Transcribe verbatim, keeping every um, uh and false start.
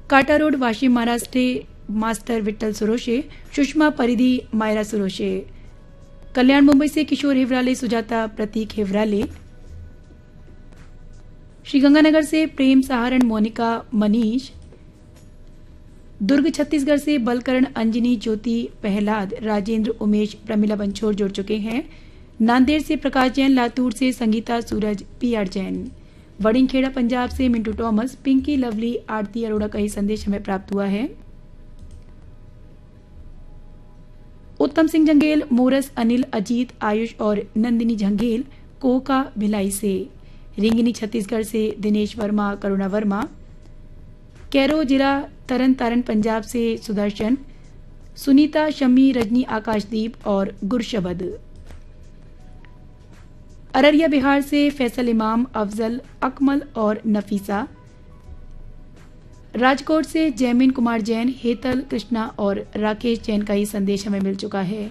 काटा road Washim Maharashtra master Vitthal Suroshe, Sushma परिधि मायरा सुरोशे। कल्याण मुंबई से किशोर हेवराले, सुजाता प्रतीक हेवराले। श्रीगंगानगर से प्रेम सहारण, मोनिका मनीष। दुर्ग छत्तीसगढ़ से बलकरण, अंजनी, ज्योति प्रहलाद, राजेंद्र, उमेश, प्रमिला बंछोर जुड़ चुके हैं। नांदेड़ से प्रकाश जैन, लातूर से संगीता सूरज, पी आर जैन। वड़िंगखेड़ा पंजाब से मिंटू टॉमस, पिंकी, लवली, आरती अरोड़ा का ही संदेश हमें प्राप्त हुआ है। उत्तम सिंह जंगेल, मोरस, अनिल, अजीत, आयुष और नंदिनी जंगेल कोका भिलाई से। रिंगिनी छत्तीसगढ़ से दिनेश वर्मा, करुणा वर्मा। कैरो जिला तरन तारन पंजाब से सुदर्शन, सुनीता, शमी, रजनी, आकाशदीप और गुरशबद। अररिया बिहार से फैसल इमाम, अफजल, अकमल और नफीसा। राजकोट से जैमिन कुमार जैन, हेतल, कृष्णा और राकेश जैन का ही संदेश हमें मिल चुका है।